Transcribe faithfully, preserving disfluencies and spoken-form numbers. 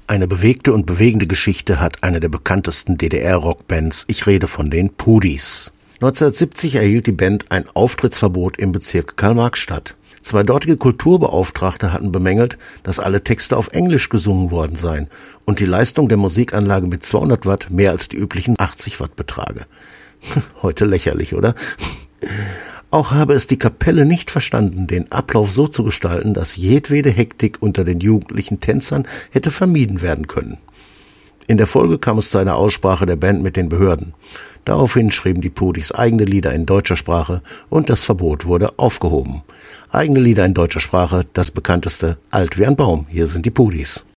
Eine bewegte und bewegende Geschichte hat eine der bekanntesten D D R-Rockbands. Ich rede von den Pudis. neunzehnhundertsiebzig erhielt die Band ein Auftrittsverbot im Bezirk Karl-Marx-Stadt. Zwei dortige Kulturbeauftragte hatten bemängelt, dass alle Texte auf Englisch gesungen worden seien und die Leistung der Musikanlage mit zweihundert Watt mehr als die üblichen achtzig Watt betrage. Heute lächerlich, oder? Auch habe es die Kapelle nicht verstanden, den Ablauf so zu gestalten, dass jedwede Hektik unter den jugendlichen Tänzern hätte vermieden werden können. In der Folge kam es zu einer Aussprache der Band mit den Behörden. Daraufhin schrieben die Pudis eigene Lieder in deutscher Sprache und das Verbot wurde aufgehoben. Eigene Lieder in deutscher Sprache, das bekannteste Alt wie ein Baum. Hier sind die Pudis.